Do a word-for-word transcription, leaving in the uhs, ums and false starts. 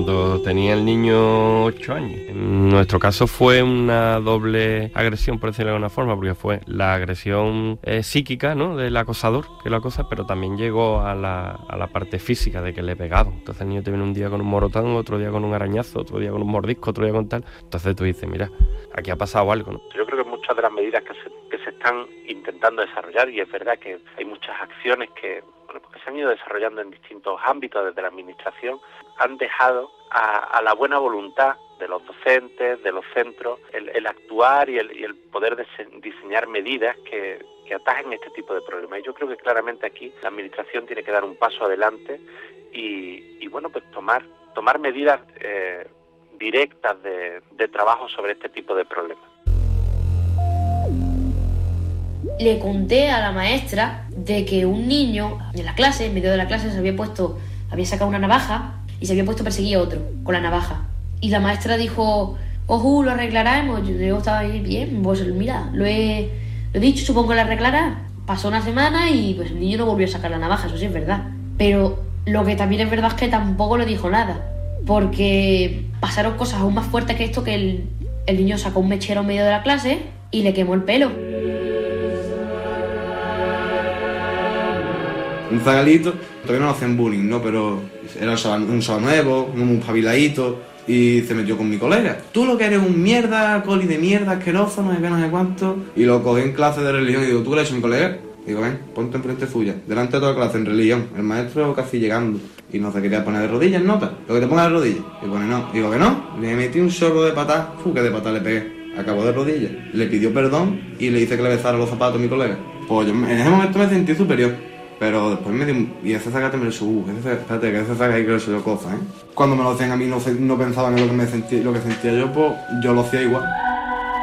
cuando tenía el niño ocho años. En nuestro caso fue una doble agresión, por decirlo de alguna forma, porque fue la agresión eh, psíquica, ¿no?, del acosador que lo acosa, pero también llegó a la, a la parte física de que le he pegado. Entonces el niño te viene un día con un morotón, otro día con un arañazo, otro día con un mordisco, otro día con tal. Entonces tú dices, mira, aquí ha pasado algo, ¿no? Yo creo que muchas de las medidas que se, que se están intentando desarrollar, y es verdad que hay muchas acciones que, bueno, pues que se han ido desarrollando en distintos ámbitos desde la administración, han dejado a, a la buena voluntad de los docentes, de los centros, el, el actuar y el, y el poder diseñar medidas que, que atajen este tipo de problemas. Y yo creo que claramente aquí la administración tiene que dar un paso adelante y, y bueno, pues tomar, tomar medidas eh, directas de, de trabajo sobre este tipo de problemas. Le conté a la maestra de que un niño en la clase, en medio de la clase, se había puesto, había sacado una navaja y se había puesto a perseguir a otro con la navaja. Y la maestra dijo, ojo, lo arreglaremos. Yo, yo estaba ahí, bien, pues mira, lo he, lo he dicho, supongo que lo arreglará. Pasó una semana y pues el niño no volvió a sacar la navaja, eso sí es verdad. Pero lo que también es verdad es que tampoco le dijo nada, porque pasaron cosas aún más fuertes que esto, que el, el niño sacó un mechero en medio de la clase y le quemó el pelo. Un zagalito, todavía no lo hacen bullying, ¿no? Pero era un chaval nuevo, un pabiladito, y se metió con mi colega. Tú lo que eres un mierda, coli de mierda, asqueroso, no sé qué, no sé cuánto. Y lo cogí en clase de religión y digo, ¿tú le has hecho a mi colega? Digo, ven, ponte enfrente suya, delante de toda la clase en religión. El maestro casi llegando. Y no se quería poner de rodillas, nota. Lo que te ponga de rodillas. Y pone no. Digo que no. Le metí un chorro de patá. Fu, que de patá le pegué. Acabó de rodillas. Le pidió perdón y le hice que le besara los zapatos a mi colega. Pues yo en ese momento me sentí superior. Pero después me dio... Y ese sácate me lo subo. Espérate, que ese sácate ahí que le subió cosas, ¿eh? Cuando me lo hacían a mí no, no pensaban en lo que, me sentí, lo que sentía yo, pues yo lo hacía igual.